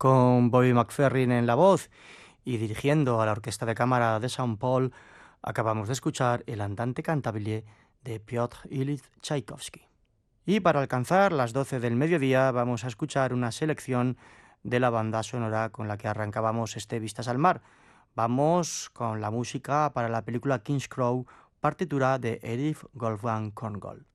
Con Bobby McFerrin en la voz y dirigiendo a la Orquesta de Cámara de Saint Paul, acabamos de escuchar el Andante Cantabile de Piotr Ilyich Tchaikovsky. Y para alcanzar las 12 del mediodía vamos a escuchar una selección de la banda sonora con la que arrancábamos este Vistas al Mar. Vamos con la música para la película King's Crow, partitura de Edith Wolfgang Korngold.